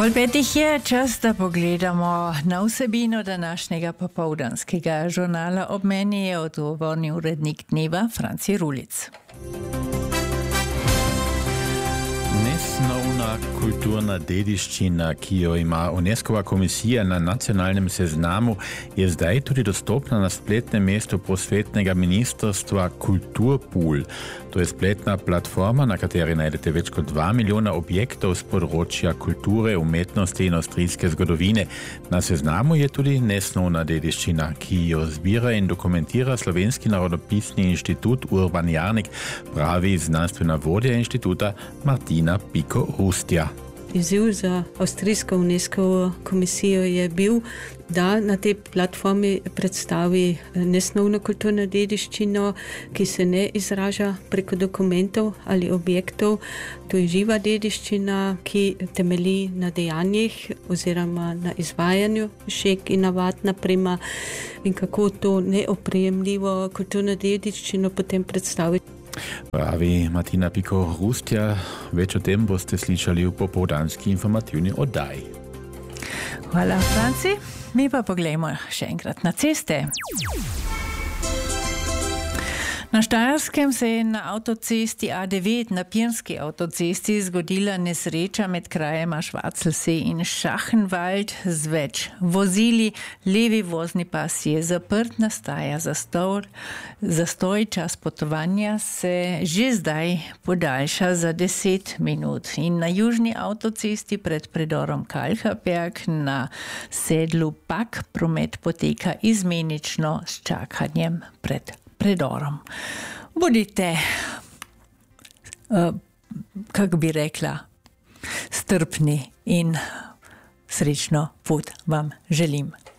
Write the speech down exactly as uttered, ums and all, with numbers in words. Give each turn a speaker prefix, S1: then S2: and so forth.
S1: Pol petih je čas, da pogledamo na vsebino današnjega popoldanskega žurnala. Ob meni je odgovorni urednik dneva Franci Rulic.
S2: Nesnovna kulturna dediščina, ki jo ima UNESCOva komisija na nacionalnem seznamu, je zdaj tudi dostopna na spletnem mestu prosvetnega ministrstva Kulturpool. To je spletna platforma, na kateri najdete več kot dva milijona objektov z področja kulture, umetnosti in avstrijske zgodovine. Na seznamu je tudi nesnovna dediščina, ki jo zbira in dokumentira Slovenski narodopisni inštitut Urban Jarnik, pravi znanstvena vodja inštituta Martina Piko-Rustja.
S3: Izziv za avstrijsko UNESCO komisijo je bil, da na tej platformi predstavi nesnovno kulturno dediščino, ki se ne izraža preko dokumentov ali objektov. To je živa dediščina, ki temelji na dejanjih oziroma na izvajanju šeg in navad, naprimer, in kako to neoprejemljivo kulturno dediščino potem predstaviti.
S2: Pravi Martina Piko-Rustja, več o tem boste slišali v popoldanski informativni oddaji.
S1: Hvala, Franci. Mi pa poglejmo še enkrat na ceste. Na Štajerskem se je na avtocesti A devet, na Pirnski avtocesti, zgodila nesreča med krajema Švacelsee in Schachenwald z več vozili. Levi vozni pas je zaprt, nastaja zastoj. Zastoj, čas potovanja se že zdaj podaljša za deset minut. In na južni avtocesti pred predorom Kalhaberg na sedlu Pak promet poteka izmenično s čakanjem pred predorom. Budite, uh, kako bi rekla, strpni in srečno pot vam želim.